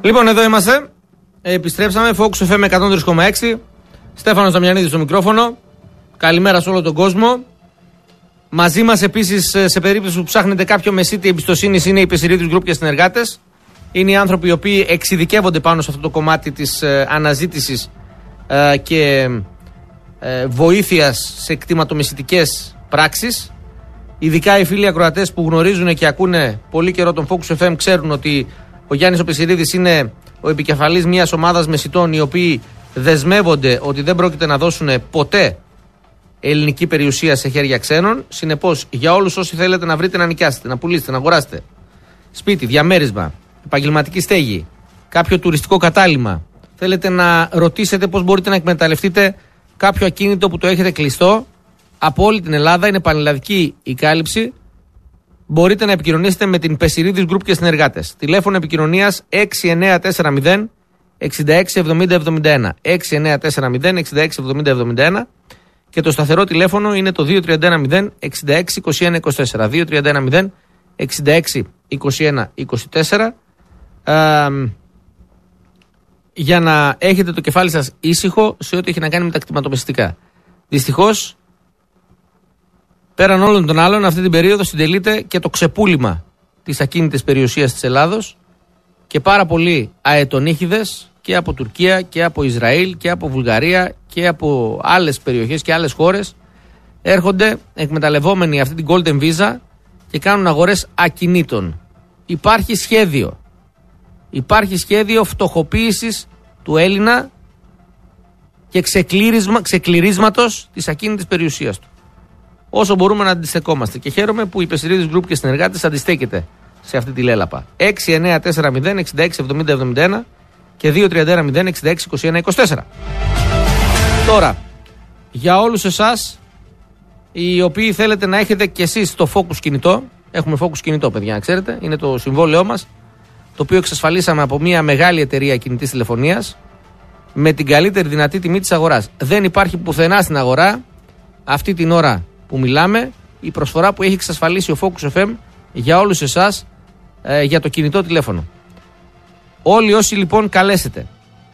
Λοιπόν, εδώ είμαστε. Επιστρέψαμε. Focus FM 103,6. Στέφανος Δαμιανίδης στο μικρόφωνο. Καλημέρα σε όλο τον κόσμο. Μαζί μας επίσης, σε περίπτωση που ψάχνετε κάποιο μεσίτη εμπιστοσύνης, είναι οι Πεσηρίδης Group και συνεργάτες. Είναι οι άνθρωποι οι οποίοι εξειδικεύονται πάνω σε αυτό το κομμάτι της αναζήτησης και βοήθειας σε κτηματομεσητικές πράξεις. Ειδικά οι φίλοι ακροατές που γνωρίζουν και ακούνε πολύ καιρό τον Focus FM ξέρουν ότι ο Γιάννης ο Πεσηρίδης είναι ο επικεφαλής μιας ομάδας μεσητών οι οποίοι δεσμεύονται ότι δεν πρόκειται να δώσουν ποτέ ελληνική περιουσία σε χέρια ξένων. Συνεπώς, για όλους όσοι θέλετε να βρείτε, να νοικιάσετε, να πουλήσετε, να αγοράσετε σπίτι, διαμέρισμα, επαγγελματική στέγη, κάποιο τουριστικό κατάλημα, θέλετε να ρωτήσετε πώς μπορείτε να εκμεταλλευτείτε κάποιο ακίνητο που το έχετε κλειστό από όλη την Ελλάδα, είναι πανελλαδική η κάλυψη. Μπορείτε να επικοινωνήσετε με την Πεσηρίδης Group και συνεργάτες. Τηλέφωνο επικοινωνίας 6940 667071. 6940 667071 και το σταθερό τηλέφωνο είναι το 2310 66 21 24. 2310 66 21 24. Για να έχετε το κεφάλι σας ήσυχο σε ό,τι έχει να κάνει με τα κτηματομεσητικά. Δυστυχώς, πέραν όλων των άλλων, αυτή την περίοδο συντελείται και το ξεπούλημα της ακίνητης περιουσίας της Ελλάδος και πάρα πολλοί αετονίχηδες και από Τουρκία και από Ισραήλ και από Βουλγαρία και από άλλες περιοχές και άλλες χώρες έρχονται εκμεταλλευόμενοι αυτή την Golden Visa και κάνουν αγορές ακινήτων. Υπάρχει σχέδιο φτωχοποίησης του Έλληνα και ξεκληρίσματος της ακίνητης περιουσίας του. Όσο μπορούμε να αντιστεκόμαστε. Και χαίρομαι που η Πεσηρίδης Group και συνεργάτες αντιστέκεται σε αυτή τη λέλαπα. 6940 667071 και 2310 66 21 24. Τώρα, για όλους εσάς οι οποίοι θέλετε να έχετε κι εσείς το Focus κινητό, έχουμε Focus κινητό, παιδιά, ξέρετε, είναι το συμβόλαιό μας, το οποίο εξασφαλίσαμε από μια μεγάλη εταιρεία κινητής τηλεφωνίας με την καλύτερη δυνατή τιμή της αγοράς. Δεν υπάρχει πουθενά στην αγορά αυτή την ώρα που μιλάμε η προσφορά που έχει εξασφαλίσει ο Focus FM για όλους εσάς για το κινητό τηλέφωνο. Όλοι όσοι λοιπόν καλέσετε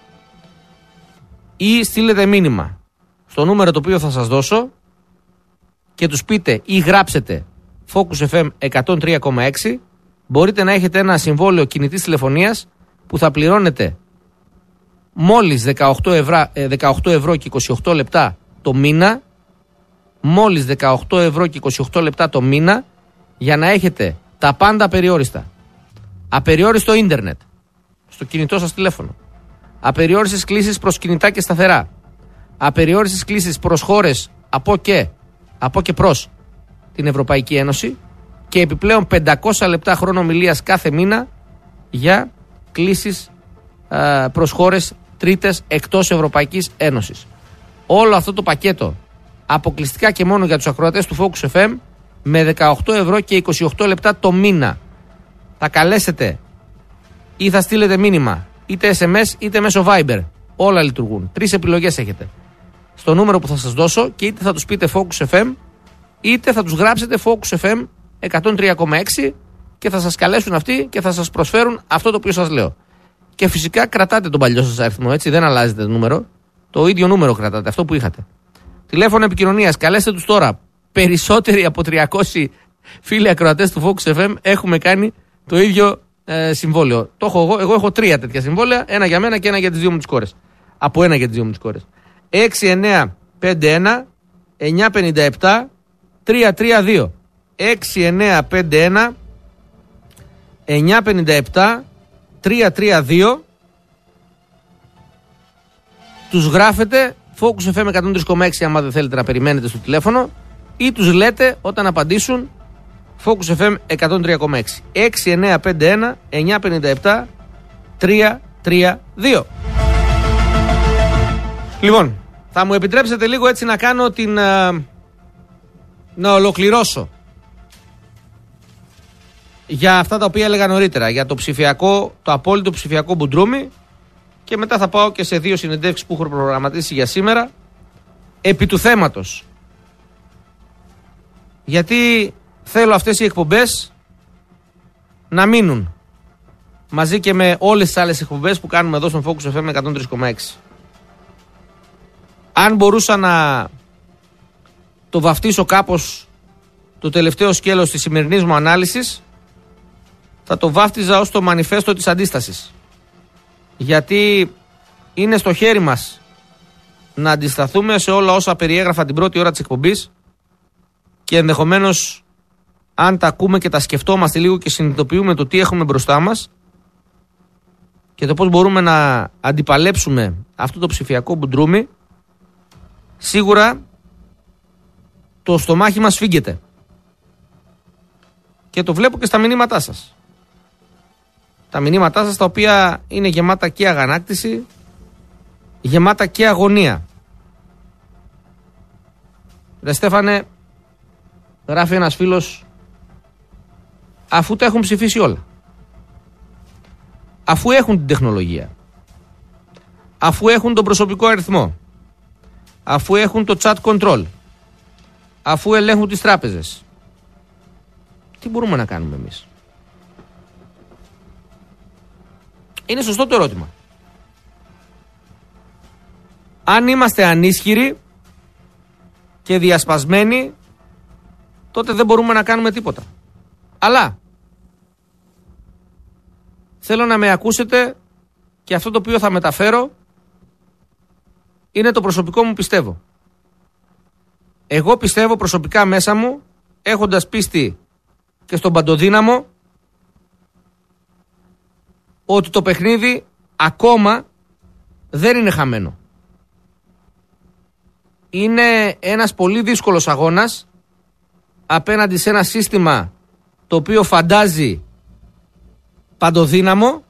ή στείλετε μήνυμα στο νούμερο το οποίο θα σας δώσω και τους πείτε ή γράψετε Focus FM 103,6, μπορείτε να έχετε ένα συμβόλαιο κινητής τηλεφωνίας που θα πληρώνετε μόλις 18 ευρώ και 28 λεπτά το μήνα, μόλις 18 ευρώ και 28 λεπτά το μήνα, για να έχετε τα πάντα απεριόριστα. Απεριόριστο ίντερνετ στο κινητό σας τηλέφωνο, απεριόριστες κλήσεις προς κινητά και σταθερά, απεριόριστες κλήσεις προς χώρες από και προς την Ευρωπαϊκή Ένωση και επιπλέον 500 λεπτά χρόνο ομιλίας κάθε μήνα για κλήσεις προς χώρες τρίτες εκτός Ευρωπαϊκής Ένωσης. Όλο αυτό το πακέτο αποκλειστικά και μόνο για τους ακροατές του Focus FM με 18 ευρώ και 28 λεπτά το μήνα. Θα καλέσετε ή θα στείλετε μήνυμα, είτε SMS είτε μέσω Viber. Όλα λειτουργούν. 3 επιλογές έχετε στο νούμερο που θα σας δώσω και είτε θα τους πείτε Focus FM είτε θα τους γράψετε Focus FM 103,6 και θα σας καλέσουν αυτοί και θα σας προσφέρουν αυτό το οποίο σας λέω. Και φυσικά κρατάτε τον παλιό σας αριθμό, έτσι, δεν αλλάζετε το νούμερο. Το ίδιο νούμερο κρατάτε, αυτό που είχατε. Τηλέφωνο επικοινωνίας, καλέστε τους τώρα. Περισσότεροι από 300 φίλοι ακροατές του Focus FM έχουμε κάνει το ίδιο συμβόλαιο. Το έχω εγώ έχω 3 τέτοια συμβόλαια, ένα για μένα και ένα για τις 2 μου τις κόρες. Από ένα για τις 2 μου τις κόρες. 6951 957 332. 6951 957 332. Τους γράφετε Focus FM 103,6 άμα δεν θέλετε να περιμένετε στο τηλέφωνο, ή τους λέτε όταν απαντήσουν Focus FM 103,6. 6951 957 332. Λοιπόν, θα μου επιτρέψετε λίγο έτσι να κάνω να ολοκληρώσω για αυτά τα οποία έλεγα νωρίτερα, για το ψηφιακό, το απόλυτο ψηφιακό μπουντρούμι, και μετά θα πάω και σε 2 συνεντεύξεις που έχω προγραμματίσει για σήμερα επί του θέματος. Γιατί θέλω αυτές οι εκπομπές να μείνουν μαζί και με όλες τις άλλες εκπομπές που κάνουμε εδώ στον Focus FM 103,6. Αν μπορούσα να το βαφτίσω κάπως το τελευταίο σκέλος της σημερινής μου ανάλυσης, θα το βάφτιζα ως το μανιφέστο της αντίστασης. Γιατί είναι στο χέρι μας να αντισταθούμε σε όλα όσα περιέγραφα την πρώτη ώρα της εκπομπής και ενδεχομένως, αν τα ακούμε και τα σκεφτόμαστε λίγο και συνειδητοποιούμε το τι έχουμε μπροστά μας και το πώς μπορούμε να αντιπαλέψουμε αυτό το ψηφιακό μπουντρούμι, σίγουρα το στομάχι μας φύγεται. Και το βλέπω και στα μηνύματά σας. Τα μηνύματά σας τα οποία είναι γεμάτα και αγανάκτηση, γεμάτα και αγωνία. Ρε Στέφανε, γράφει ένας φίλος, αφού τα έχουν ψηφίσει όλα, αφού έχουν την τεχνολογία, αφού έχουν τον προσωπικό αριθμό, αφού έχουν το chat control, αφού ελέγχουν τις τράπεζες, τι μπορούμε να κάνουμε εμείς? Είναι σωστό το ερώτημα. Αν είμαστε ανίσχυροι και διασπασμένοι, τότε δεν μπορούμε να κάνουμε τίποτα. Αλλά θέλω να με ακούσετε και αυτό το οποίο θα μεταφέρω είναι το προσωπικό μου πιστεύω. Εγώ πιστεύω προσωπικά μέσα μου, έχοντας πίστη και στον παντοδύναμο, ότι το παιχνίδι ακόμα δεν είναι χαμένο. Είναι ένας πολύ δύσκολος αγώνας απέναντι σε ένα σύστημα το οποίο φαντάζει παντοδύναμο,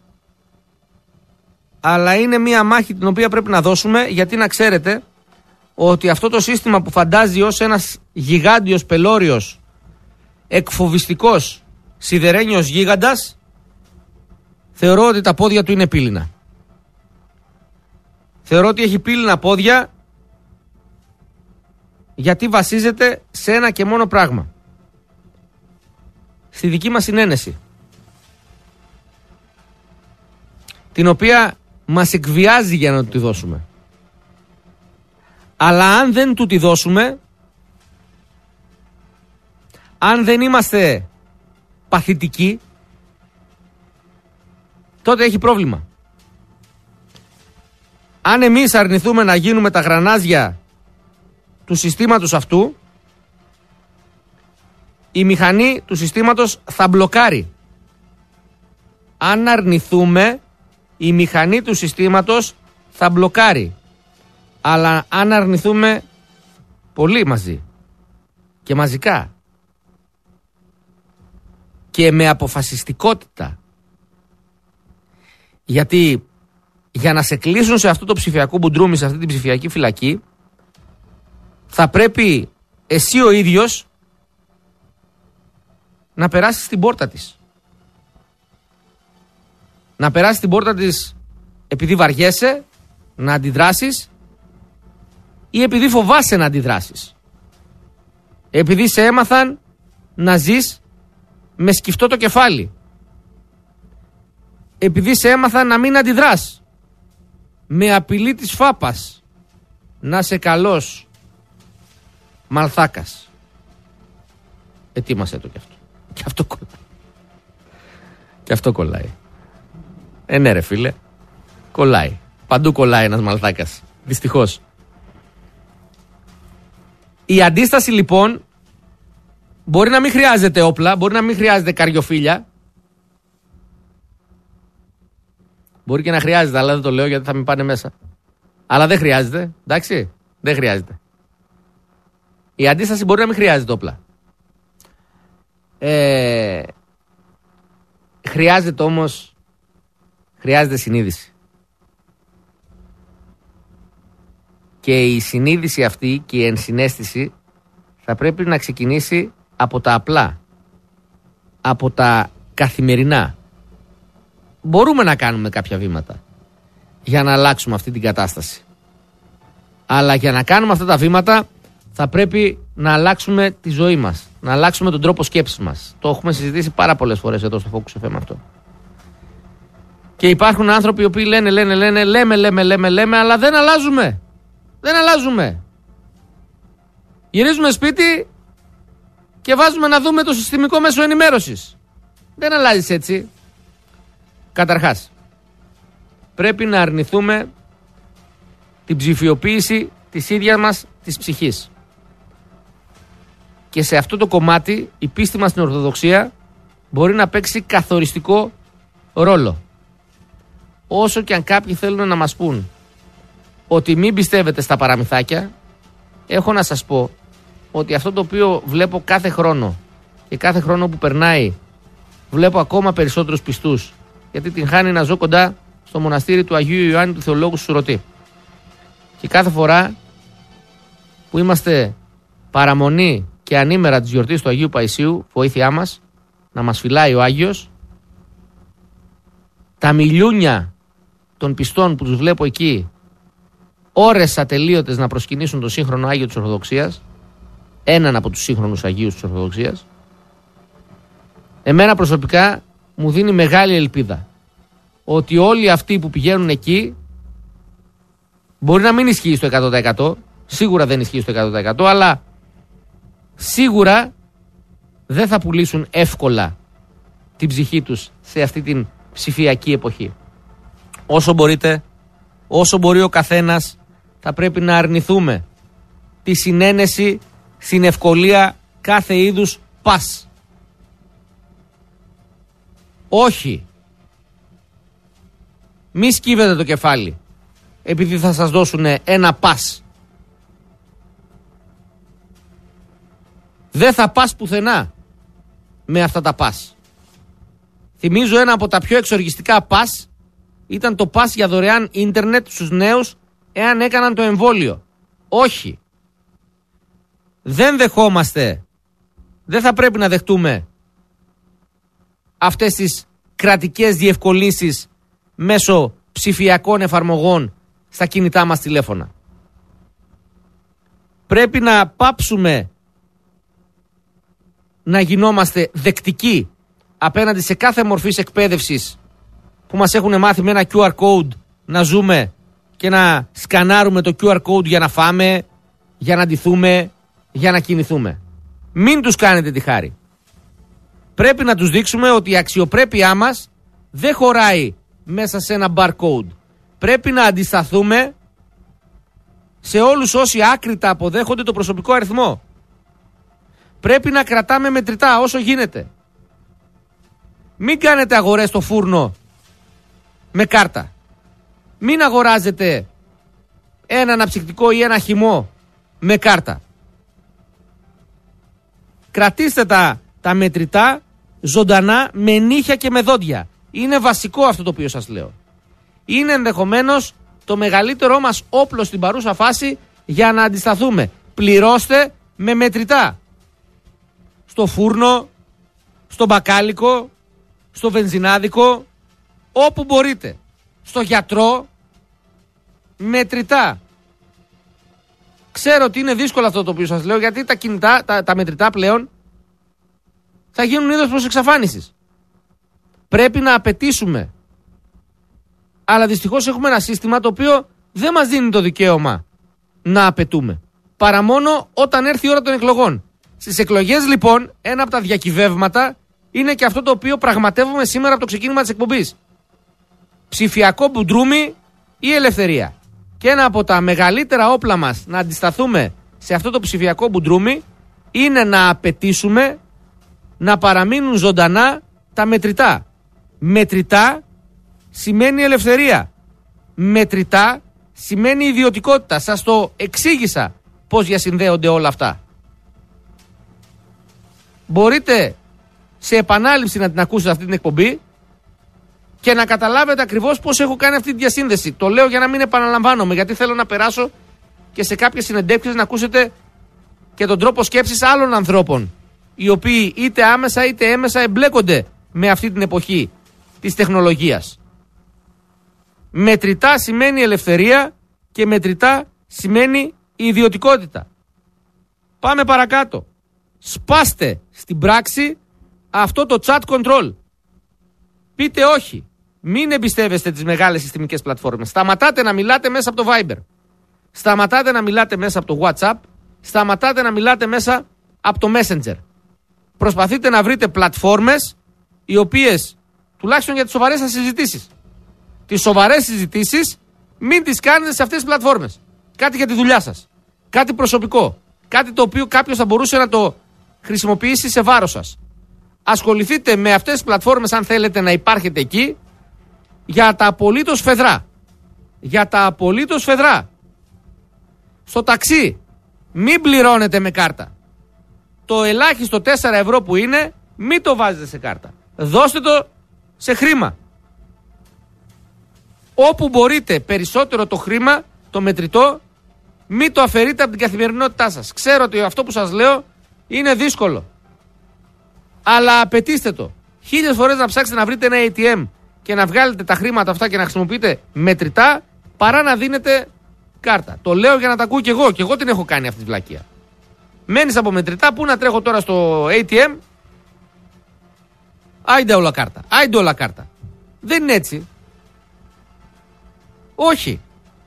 αλλά είναι μια μάχη την οποία πρέπει να δώσουμε, γιατί να ξέρετε ότι αυτό το σύστημα που φαντάζει ως ένας γιγάντιος πελώριος, εκφοβιστικός σιδερένιος γίγαντας, θεωρώ ότι τα πόδια του είναι πύληνα. Θεωρώ ότι έχει πύληνα πόδια γιατί βασίζεται σε ένα και μόνο πράγμα. Στη δική μας συνένεση, την οποία μας εκβιάζει για να του τη δώσουμε. Αλλά αν δεν του τη δώσουμε, αν δεν είμαστε παθητικοί, τότε έχει πρόβλημα. Αν εμείς αρνηθούμε να γίνουμε τα γρανάζια του συστήματος αυτού, η μηχανή του συστήματος θα μπλοκάρει. Αν αρνηθούμε, η μηχανή του συστήματος θα μπλοκάρει. Αλλά αν αρνηθούμε πολύ μαζί και μαζικά και με αποφασιστικότητα, γιατί για να σε κλείσουν σε αυτό το ψηφιακό μπουντρούμι, σε αυτή την ψηφιακή φυλακή, θα πρέπει εσύ ο ίδιος να περάσεις την πόρτα της. Να περάσεις την πόρτα της επειδή βαριέσαι να αντιδράσεις ή επειδή φοβάσαι να αντιδράσεις. Επειδή σε έμαθαν να ζεις με σκυφτό το κεφάλι. Επειδή σε έμαθαν να μην αντιδράς με απειλή της φάπας, να είσαι καλός μαλθάκας. Ετοίμασέ το κι αυτό. Και αυτό κολλάει. Και αυτό κολλάει. Ναι ρε φίλε, κολλάει. Παντού κολλάει ένας μαλθάκας. Δυστυχώς. Η αντίσταση λοιπόν μπορεί να μην χρειάζεται όπλα, μπορεί να μην χρειάζεται καριοφύλια. Μπορεί και να χρειάζεται, αλλά δεν το λέω γιατί θα μην πάνε μέσα. Αλλά δεν χρειάζεται, εντάξει, δεν χρειάζεται. Η αντίσταση μπορεί να μην χρειάζεται όπλα. Χρειάζεται όμως, χρειάζεται συνείδηση. Και η συνείδηση αυτή και η ενσυναίσθηση θα πρέπει να ξεκινήσει από τα απλά, από τα καθημερινά. Μπορούμε να κάνουμε κάποια βήματα για να αλλάξουμε αυτή την κατάσταση. Αλλά για να κάνουμε αυτά τα βήματα θα πρέπει να αλλάξουμε τη ζωή μας, να αλλάξουμε τον τρόπο σκέψης μας. Το έχουμε συζητήσει πάρα πολλές φορές εδώ στο Focus FM αυτό. Και υπάρχουν άνθρωποι οι οποίοι λέμε, αλλά δεν αλλάζουμε. Δεν αλλάζουμε. Γυρίζουμε σπίτι και βάζουμε να δούμε το συστημικό μέσο ενημέρωσης. Δεν αλλάζεις έτσι. Καταρχάς, πρέπει να αρνηθούμε την ψηφιοποίηση της ίδιας μας της ψυχής. Και σε αυτό το κομμάτι η πίστη μας στην Ορθοδοξία μπορεί να παίξει καθοριστικό ρόλο. Όσο και αν κάποιοι θέλουν να μας πούν ότι μην πιστεύετε στα παραμυθάκια, έχω να σας πω ότι αυτό το οποίο βλέπω κάθε χρόνο και κάθε χρόνο που περνάει βλέπω ακόμα περισσότερους πιστούς, γιατί την χάνει να ζω κοντά στο μοναστήρι του Αγίου Ιωάννη του Θεολόγου Σουρωτή. Και κάθε φορά που είμαστε παραμονή και ανήμερα της γιορτής του Αγίου Παϊσίου, βοήθειά μας, να μας φυλάει ο Άγιος, τα μιλιούνια των πιστών που τους βλέπω εκεί ώρες ατελείωτες να προσκυνήσουν τον σύγχρονο Άγιο της Ορθοδοξίας, έναν από τους σύγχρονους Αγίους της Ορθοδοξίας, εμένα προσωπικά μου δίνει μεγάλη ελπίδα ότι όλοι αυτοί που πηγαίνουν εκεί, μπορεί να μην ισχύει στο 100%, σίγουρα δεν ισχύει στο 100%, αλλά σίγουρα δεν θα πουλήσουν εύκολα την ψυχή τους σε αυτή την ψηφιακή εποχή. Όσο μπορείτε, όσο μπορεί ο καθένας, θα πρέπει να αρνηθούμε τη συνένεση στην ευκολία κάθε είδους πας. Όχι. Μη σκύβετε το κεφάλι επειδή θα σας δώσουν ένα πας. Δεν θα πας πουθενά με αυτά τα πας. Θυμίζω ένα από τα πιο εξοργιστικά πας ήταν το πας για δωρεάν ίντερνετ στους νέους εάν έκαναν το εμβόλιο. Όχι. Δεν δεχόμαστε, δεν θα πρέπει να δεχτούμε αυτές τις κρατικές διευκολύνσεις μέσω ψηφιακών εφαρμογών στα κινητά μας τηλέφωνα. Πρέπει να πάψουμε να γινόμαστε δεκτικοί απέναντι σε κάθε μορφής εκπαίδευσης που μας έχουν μάθει με ένα QR code να ζούμε και να σκανάρουμε το QR code για να φάμε, για να ντυθούμε, για να κινηθούμε. Μην τους κάνετε τη χάρη. Πρέπει να τους δείξουμε ότι η αξιοπρέπειά μας δεν χωράει μέσα σε ένα barcode. Πρέπει να αντισταθούμε σε όλους όσοι άκρητα αποδέχονται το προσωπικό αριθμό. Πρέπει να κρατάμε μετρητά όσο γίνεται. Μην κάνετε αγορές στο φούρνο με κάρτα. Μην αγοράζετε ένα αναψυκτικό ή ένα χυμό με κάρτα. Κρατήστε τα μετρητά ζωντανά με νύχια και με δόντια. Είναι βασικό αυτό το οποίο σας λέω. Είναι ενδεχομένως το μεγαλύτερό μας όπλο στην παρούσα φάση για να αντισταθούμε. Πληρώστε με μετρητά. Στο φούρνο, στο μπακάλικο, στο βενζινάδικο, όπου μπορείτε. Στο γιατρό, μετρητά. Ξέρω ότι είναι δύσκολο αυτό το οποίο σας λέω, γιατί τα κινητά, τα μετρητά πλέον θα γίνουν είδος προς εξαφάνισης. Πρέπει να απαιτήσουμε. Αλλά δυστυχώς έχουμε ένα σύστημα το οποίο δεν μας δίνει το δικαίωμα να απαιτούμε. Παρά μόνο όταν έρθει η ώρα των εκλογών. Στις εκλογές λοιπόν, ένα από τα διακυβεύματα είναι και αυτό το οποίο πραγματεύουμε σήμερα από το ξεκίνημα της εκπομπής. Ψηφιακό μπουντρούμι ή ελευθερία. Και ένα από τα μεγαλύτερα όπλα μας να αντισταθούμε σε αυτό το ψηφιακό μπουντρούμι είναι να απαιτήσουμε να παραμείνουν ζωντανά τα μετρητά. Μετρητά σημαίνει ελευθερία. Μετρητά σημαίνει ιδιωτικότητα. Σας το εξήγησα πώς διασυνδέονται όλα αυτά. Μπορείτε σε επανάληψη να την ακούσετε αυτή την εκπομπή και να καταλάβετε ακριβώς πώς έχω κάνει αυτή τη διασύνδεση. Το λέω για να μην επαναλαμβάνομαι, γιατί θέλω να περάσω και σε κάποιες συνεντεύξεις να ακούσετε και τον τρόπο σκέψης άλλων ανθρώπων, οι οποίοι είτε άμεσα είτε έμεσα εμπλέκονται με αυτή την εποχή της τεχνολογίας. Μετρητά σημαίνει ελευθερία και μετρητά σημαίνει ιδιωτικότητα. Πάμε παρακάτω. Σπάστε στην πράξη αυτό το chat control. Πείτε όχι. Μην εμπιστεύεστε τις μεγάλες συστημικές πλατφόρμες. Σταματάτε να μιλάτε μέσα από το Viber. Σταματάτε να μιλάτε μέσα από το WhatsApp. Σταματάτε να μιλάτε μέσα από το Messenger. Προσπαθείτε να βρείτε πλατφόρμες οι οποίες, τουλάχιστον για τις σοβαρές σας συζητήσεις, τις σοβαρές συζητήσεις μην τις κάνετε σε αυτές τις πλατφόρμες. Κάτι για τη δουλειά σας. Κάτι προσωπικό. Κάτι το οποίο κάποιος θα μπορούσε να το χρησιμοποιήσει σε βάρος σας. Ασχοληθείτε με αυτές τις πλατφόρμες αν θέλετε να υπάρχετε εκεί για τα απολύτως φεδρά. Για τα απολύτως φεδρά. Στο ταξί μην πληρώνετε με κάρτα. Το ελάχιστο 4 ευρώ που είναι μην το βάζετε σε κάρτα. Δώστε το σε χρήμα. Όπου μπορείτε περισσότερο το χρήμα, το μετρητό, μην το αφαιρείτε από την καθημερινότητά σας. Ξέρω ότι αυτό που σας λέω είναι δύσκολο. Αλλά απαιτήστε το. 1000 φορές να ψάξετε να βρείτε ένα ATM και να βγάλετε τα χρήματα αυτά και να χρησιμοποιείτε μετρητά, παρά να δίνετε κάρτα. Το λέω για να τα ακούω κι εγώ. Κι εγώ την έχω κάνει αυτή τη βλακεία. Μένεις από μετρητά, πού να τρέχω τώρα στο ATM. Άιντε όλα κάρτα. Άιντε όλα κάρτα. Δεν είναι έτσι. Όχι.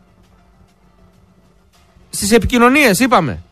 Στις επικοινωνίες είπαμε.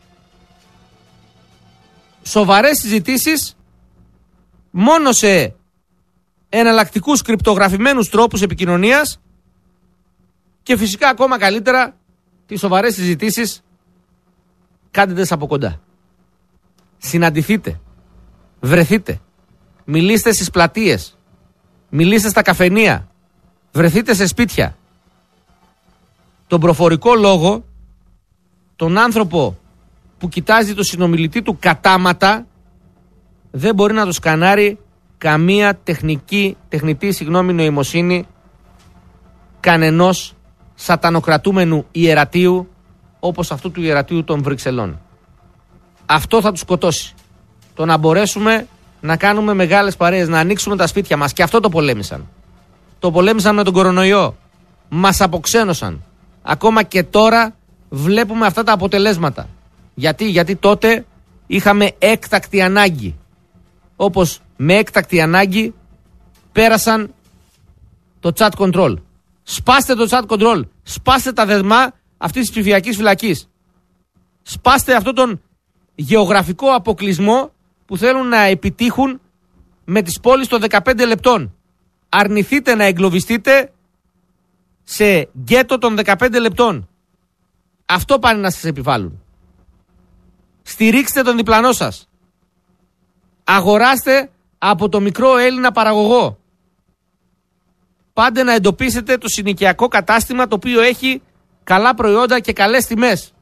Σοβαρές συζητήσεις μόνο σε εναλλακτικούς κρυπτογραφημένους τρόπους επικοινωνίας και φυσικά ακόμα καλύτερα τις σοβαρές συζητήσεις κάντε τες από κοντά. Συναντηθείτε, βρεθείτε, μιλήστε στις πλατείες, μιλήστε στα καφενεία, βρεθείτε σε σπίτια. Τον προφορικό λόγο, τον άνθρωπο που κοιτάζει το συνομιλητή του κατάματα, δεν μπορεί να το σκανάρει καμία τεχνητή νοημοσύνη κανενός σατανοκρατούμενου ιερατείου όπως αυτού του ιερατείου των Βρυξελών. Αυτό θα τους σκοτώσει. Το να μπορέσουμε να κάνουμε μεγάλες παρέες, να ανοίξουμε τα σπίτια μας, και αυτό το πολέμησαν. Το πολέμησαν με τον κορονοϊό. Μας αποξένωσαν. Ακόμα και τώρα βλέπουμε αυτά τα αποτελέσματα. Γιατί τότε είχαμε έκτακτη ανάγκη. Όπως με έκτακτη ανάγκη πέρασαν το chat control. Σπάστε το chat control. Σπάστε τα δεσμά αυτής της ψηφιακής φυλακής. Σπάστε αυτόν τον γεωγραφικό αποκλεισμό που θέλουν να επιτύχουν με τις πόλεις των 15 λεπτών. Αρνηθείτε να εγκλωβιστείτε σε γκέτο των 15 λεπτών. Αυτό πάνε να σας επιβάλλουν. Στηρίξτε τον διπλανό σας. Αγοράστε από το μικρό Έλληνα παραγωγό. Πάντε να εντοπίσετε το συνοικιακό κατάστημα το οποίο έχει καλά προϊόντα και καλές τιμές.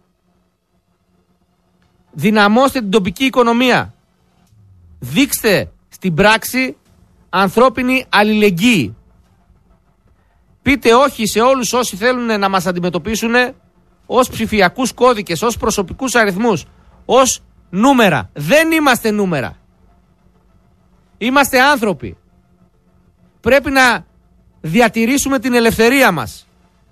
Δυναμώστε την τοπική οικονομία. Δείξτε στην πράξη ανθρώπινη αλληλεγγύη. Πείτε όχι σε όλους όσοι θέλουν να μας αντιμετωπίσουν ως ψηφιακούς κώδικες, ως προσωπικούς αριθμούς, ως νούμερα. Δεν είμαστε νούμερα. Είμαστε άνθρωποι. Πρέπει να διατηρήσουμε την ελευθερία μας.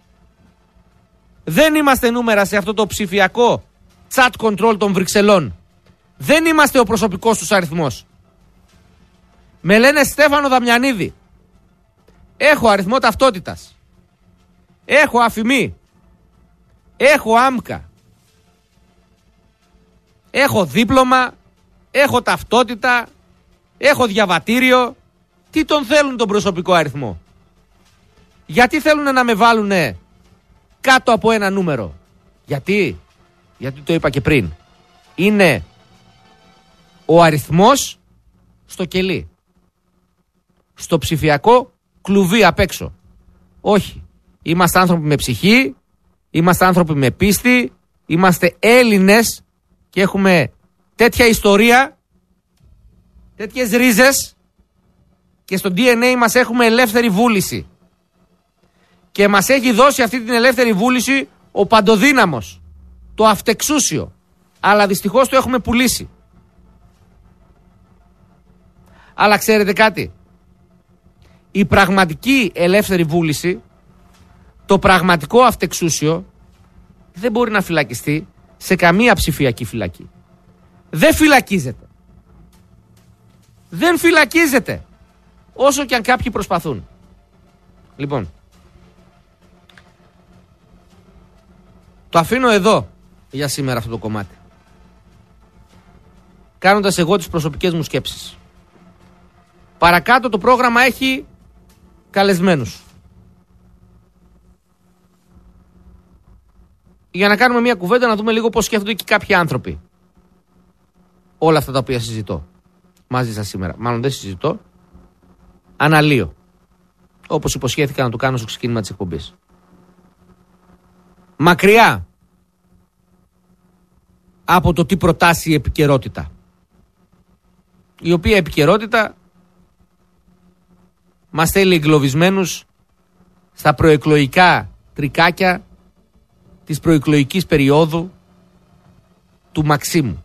Δεν είμαστε νούμερα σε αυτό το ψηφιακό chat control των Βρυξελών. Δεν είμαστε ο προσωπικός τους αριθμός. Με λένε Στέφανο Δαμιανίδη. Έχω αριθμό ταυτότητας. Έχω αφημί. Έχω άμκα. Έχω δίπλωμα. Έχω ταυτότητα. Έχω διαβατήριο. Τι τον θέλουν τον προσωπικό αριθμό? Γιατί θέλουν να με βάλουν κάτω από ένα νούμερο? Γιατί το είπα και πριν. Είναι ο αριθμός στο κελί. Στο ψηφιακό κλουβί απ' έξω. Όχι. Είμαστε άνθρωποι με ψυχή. Είμαστε άνθρωποι με πίστη. Είμαστε Έλληνες και έχουμε τέτοια ιστορία, τέτοιες ρίζες, και στο DNA μας έχουμε ελεύθερη βούληση. Και μας έχει δώσει αυτή την ελεύθερη βούληση ο παντοδύναμος, το αυτεξούσιο. Αλλά δυστυχώς το έχουμε πουλήσει. Αλλά ξέρετε κάτι? Η πραγματική ελεύθερη βούληση, το πραγματικό αυτεξούσιο, δεν μπορεί να φυλακιστεί σε καμία ψηφιακή φυλακή. Δεν φυλακίζεται. Δεν φυλακίζεται. Όσο και αν κάποιοι προσπαθούν. Λοιπόν, το αφήνω εδώ για σήμερα αυτό το κομμάτι, κάνοντας εγώ τις προσωπικές μου σκέψεις. Παρακάτω το πρόγραμμα έχει καλεσμένους για να κάνουμε μια κουβέντα, να δούμε λίγο πώς σκέφτονται και κάποιοι άνθρωποι όλα αυτά τα οποία συζητώ μαζί σας σήμερα. Μάλλον δεν συζητώ, αναλύω, όπως υποσχέθηκα να το κάνω στο ξεκίνημα της εκπομπής. Μακριά από το τι προτάσει η επικαιρότητα, η οποία επικαιρότητα μας θέλει εγκλωβισμένους στα προεκλογικά τρικάκια της προεκλογικής περίοδου του Μαξίμου.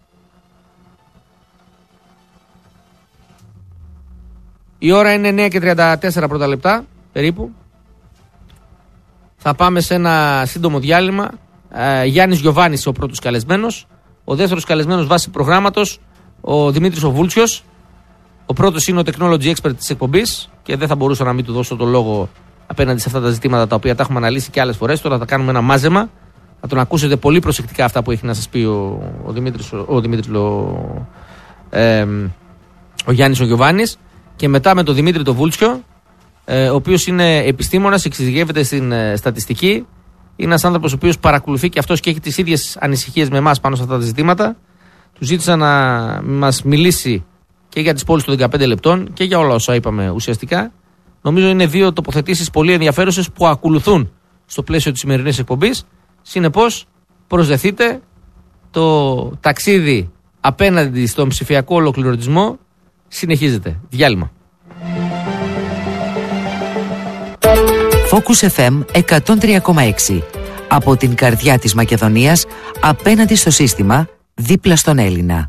Η ώρα είναι 9:34 πρώτα λεπτά περίπου. Θα πάμε σε ένα σύντομο διάλειμμα. Γιάννης Γιοβάνης ο πρώτος καλεσμένος. Ο δεύτερος καλεσμένος βάσει προγράμματος ο Δημήτρης ο Βούλτσιος. Ο πρώτος είναι ο technology expert της εκπομπής και δεν θα μπορούσα να μην του δώσω το λόγο απέναντι σε αυτά τα ζητήματα τα οποία τα έχουμε αναλύσει και άλλες φορές. Τώρα θα κάνουμε ένα μάζεμα. Θα τον ακούσετε πολύ προσεκτικά αυτά που έχει να σας πει ο Γιάννης ο Γιοβάνης. Και μετά με τον Δημήτρη το Βούλτσιο, ο οποίος είναι επιστήμονας, εξειδικεύεται στην στατιστική. Είναι ένας άνθρωπος ο οποίος παρακολουθεί και αυτός και έχει τις ίδιες ανησυχίες με εμάς πάνω σε αυτά τα ζητήματα. Του ζήτησα να μας μιλήσει και για τις πόλεις των 15 λεπτών και για όλα όσα είπαμε ουσιαστικά. Νομίζω είναι δύο τοποθετήσεις πολύ ενδιαφέρουσες που ακολουθούν στο πλαίσιο της σημερινής εκπομπής. Συνεπώς, προσδεθείτε, το ταξίδι απέναντι στον ψηφιακό ολοκληρωτισμό συνεχίζεται. Διάλειμμα. Focus FM 103,6. Από την καρδιά της Μακεδονίας, απέναντι στο σύστημα, δίπλα στον Έλληνα.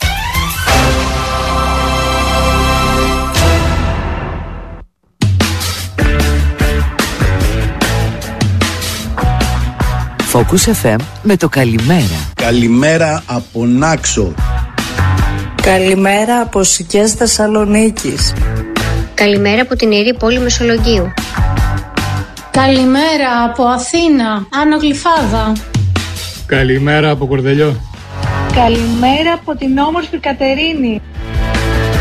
Focus FM με το καλημέρα. Καλημέρα από Νάξο. Καλημέρα από Σικές Θεσσαλονίκης. Καλημέρα από την Ιερή Πόλη Μεσολογγίου. Καλημέρα από Αθήνα, Άνω Γλυφάδα. Καλημέρα από Κορδελιό. Καλημέρα από την όμορφη Κατερίνη.